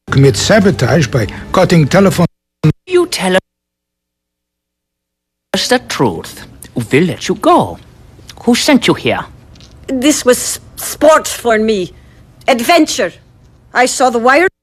commit sabotage by cutting telephone. You tell us the truth. We'll let you go. Who sent you here? This was sport for me. Adventure. I saw the wire.